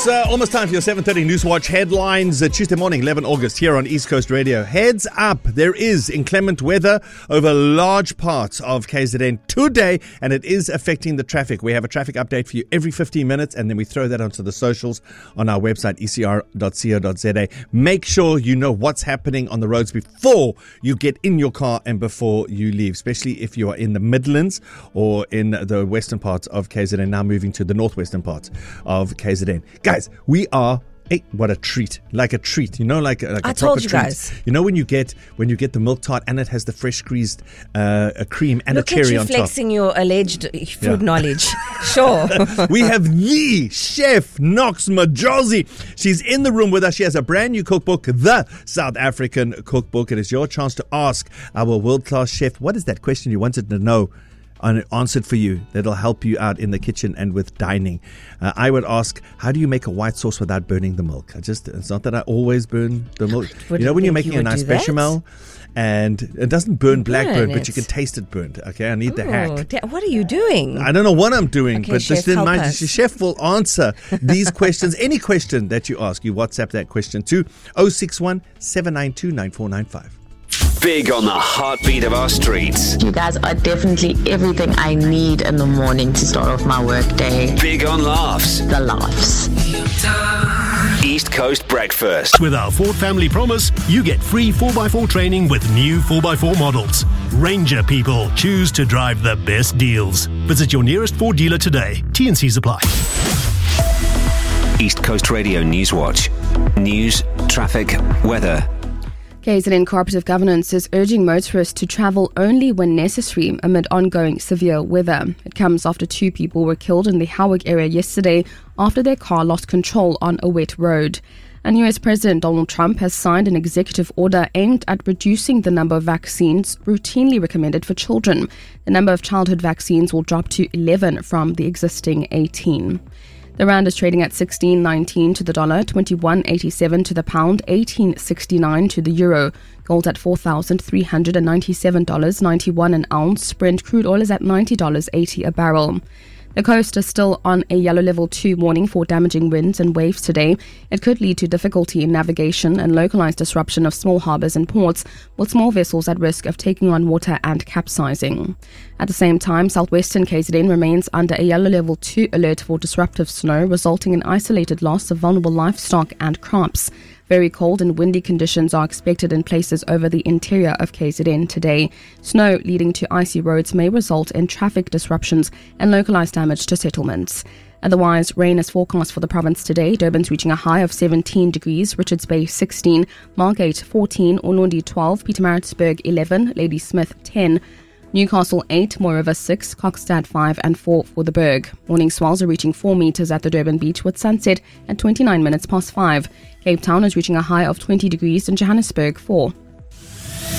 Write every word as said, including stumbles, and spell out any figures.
It's uh, almost time for your seven thirty Newswatch headlines. Uh, Tuesday morning, eleventh of August, here on East Coast Radio. Heads up, there is inclement weather over large parts of K Z N today, and it is affecting the traffic. We have a traffic update for you every fifteen minutes, and then we throw that onto the socials on our website, e c r dot co dot z a. Make sure you know what's happening on the roads before you get in your car and before you leave, especially if you are in the Midlands or in the western parts of K Z N, now moving to the northwestern parts of K Z N. Guys, we are Hey, what a treat. Like a treat. You know, like, like a I proper told you treat. guys. You know when you get when you get the milk tart and it has the fresh squeezed uh, a cream and Look a cherry at you on flexing top. your alleged food Yeah. knowledge. Sure. We have the chef Knox Majosi. She's in the room with us. She has a brand new cookbook, the South African Cookbook. It is your chance to ask our world-class chef, what is that question you wanted to know? And answered for you, that'll help you out in the kitchen and with dining. Uh, I would ask, how do you make a white sauce without burning the milk? I just, it's not that I always burn the milk. Wouldn't You know when you're think making you a would nice do that? bechamel and it doesn't burn black Burn burn, but you it. can taste it burnt. Okay, I need the Oh, hack. da- what are you doing? I don't know what I'm doing, Okay, but chef, just in help mind, us. the chef will answer these questions. Any question that you ask, you WhatsApp that question to oh six one, seven nine two, nine four nine five. Big on the heartbeat of our streets. You guys are definitely everything I need in the morning to start off my work day. Big on laughs. The laughs. East Coast Breakfast. With our Ford Family Promise, you get free four by four training with new four by four models. Ranger people, choose to drive the best deals. Visit your nearest Ford dealer today. T and C's apply. East Coast Radio Newswatch. News, traffic, weather. K Z N Cooperative Governance is urging motorists to travel only when necessary amid ongoing severe weather. It comes after two people were killed in the Howick area yesterday after their car lost control on a wet road. And U S President Donald Trump has signed an executive order aimed at reducing the number of vaccines routinely recommended for children. The number of childhood vaccines will drop to eleven from the existing eighteen. The rand is trading at sixteen nineteen to the dollar, twenty-one eighty-seven to the pound, eighteen sixty-nine to the euro. Gold at four thousand three hundred ninety-seven dollars and ninety-one cents an ounce. Brent crude oil is at ninety dollars and eighty cents a barrel. The coast is still on a yellow level two warning for damaging winds and waves today. It could lead to difficulty in navigation and localized disruption of small harbors and ports, with small vessels at risk of taking on water and capsizing. At the same time, southwestern K Z N remains under a yellow level two alert for disruptive snow, resulting in isolated loss of vulnerable livestock and crops. Very cold and windy conditions are expected in places over the interior of K Z N today. Snow leading to icy roads may result in traffic disruptions and localized damage to settlements. Otherwise, rain is forecast for the province today. Durban's reaching a high of seventeen degrees, Richards Bay sixteen, Margate fourteen, Ulundi twelve, Pietermaritzburg eleven, Ladysmith ten, Newcastle eight, Moreover six, Kokstad five and four for the Berg. Morning swells are reaching four metres at the Durban beach with sunset at twenty-nine minutes past five. Cape Town is reaching a high of twenty degrees and Johannesburg four.